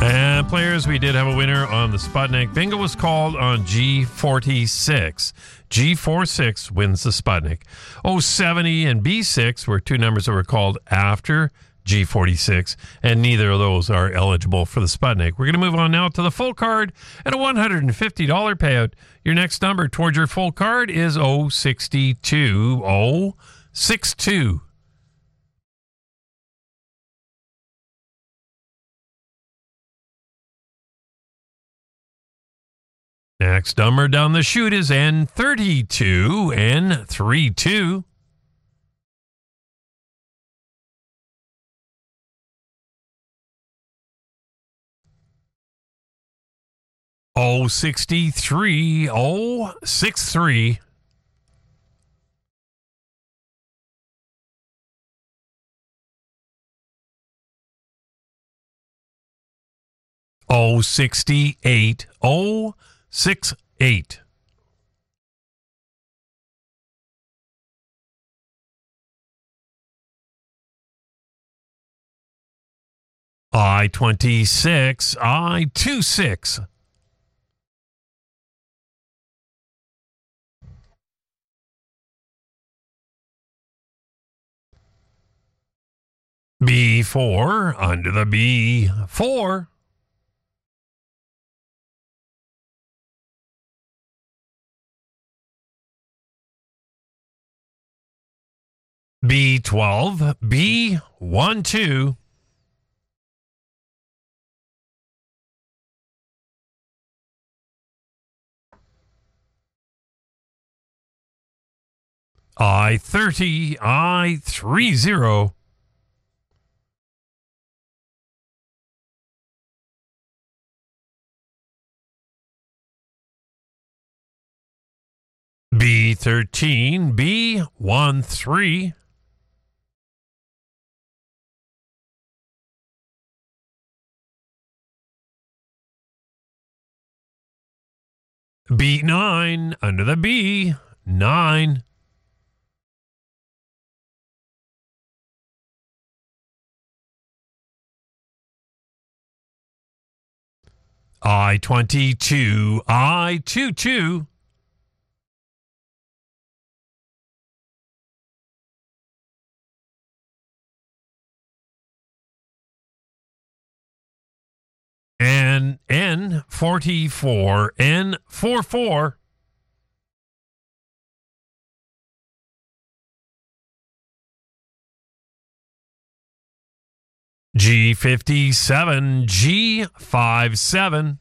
And players, we did have a winner on the Sputnik. Bingo was called on G46. G46 wins the Sputnik. O70 and B6 were two numbers that were called after G46, and neither of those are eligible for the Sputnik. We're going to move on now to the full card and a $150 payout. Your next number towards your full card is 062. 062. Next number down the chute is N32. N32. O63. O63. O68. O68. I-26. I-26. B4. Under the B4. B12. B12. I-30. I-30. B13. B13. B9. Under the B9. I-22. I-22. And N44. N44. G57. G57.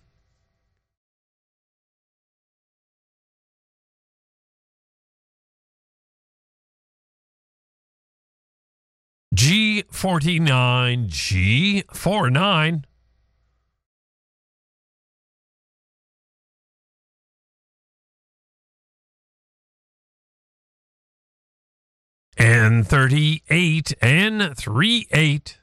G49. G49. N38. N38.